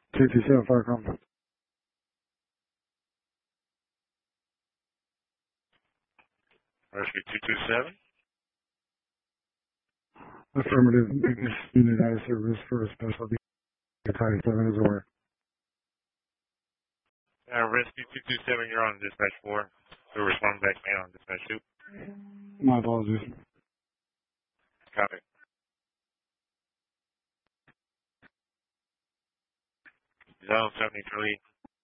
227 Fire Company. Rescue 227. Affirmative. This unit has service for a specialty. Title 7 is aware. Rescue 227, you're on dispatch 4. So respond back man on dispatch 2. My apologies. Copy. Zone 73.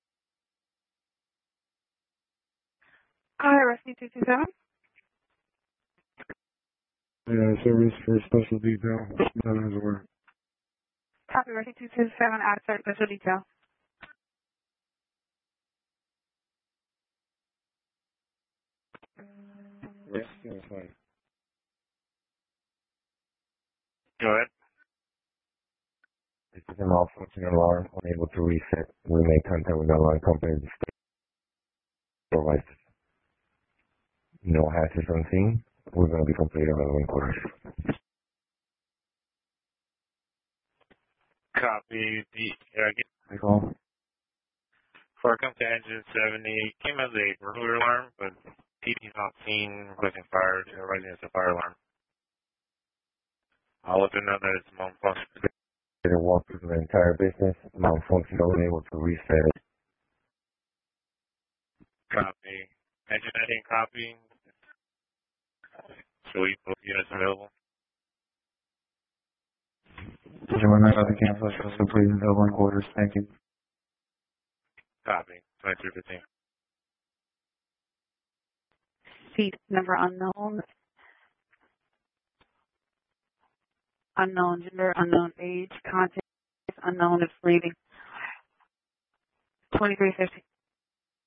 Hi, Rescue 227. Service for special detail. 7 is aware. Copy, Rescue 227, out of special detail. Rescue is fine. Go ahead. This is a malfunction alarm, unable to reset. We may contact with the alarm company to provide no hazards on scene. We're going to be completed on the quarters. Copy. I call. Fire Company Engine 70 came as a burglar alarm, but PD's not seen requesting fire, rising as a fire alarm. I'll let them know that it's malfunction. Did a walk through the entire business, malfunction, unable to reset it. Copy. Engine 19 copy. So we both units available. Gentlemen, I got the cancel, so please available in quarters. Thank you. Copy. 2315. Seat number unknown. Unknown gender, unknown age, contact unknown if leaving. 2350.